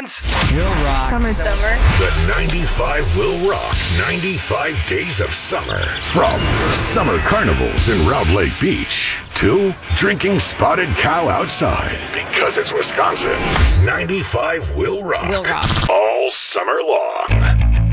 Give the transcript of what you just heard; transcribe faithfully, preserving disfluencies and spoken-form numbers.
means? Will rock. Summer. Summer. The ninety-five will rock ninety-five days of summer. From summer carnivals in Round Lake Beach to drinking spotted cow outside because it's Wisconsin. ninety-five will rock. Will rock. All summer long.